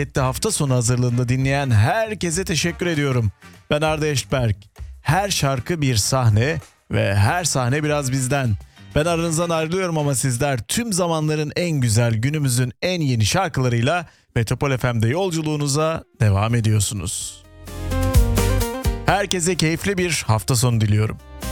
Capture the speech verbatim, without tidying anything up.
Hafta sonu hazırlığında dinleyen herkese teşekkür ediyorum. Ben Arda Eşberk. Her şarkı bir sahne ve her sahne biraz bizden. Ben aranızdan ayrılıyorum ama sizler tüm zamanların en güzel, günümüzün en yeni şarkılarıyla Metropol F M'de yolculuğunuza devam ediyorsunuz. Herkese keyifli bir hafta sonu diliyorum.